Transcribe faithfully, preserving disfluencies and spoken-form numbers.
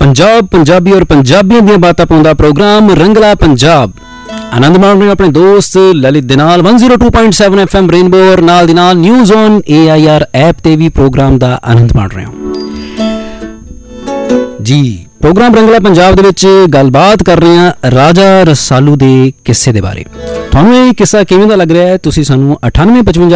पंजाब पंजाबी और पंजाबियों ਦੀਆਂ ਬਾਤਾਂ ਪਾਉਂਦਾ ਪ੍ਰੋਗਰਾਮ ਰੰਗਲਾ ਪੰਜਾਬ आनंद माण रहे अपने दोस्त ललित दे नाल one oh two point seven F M rainbow और नाल दी नाल news on A I R app ते भी प्रोग्राम दा आनंद माण रहे हो जी। प्रोग्राम रंगला पंजाब दे विच गलबात कर रहे हैं राजा रसालू दे किस्से दे बारे। तुहानूं ये किस्सा किवें दा लग रहा है? तुसीं सानूं अठानवे पचवंजा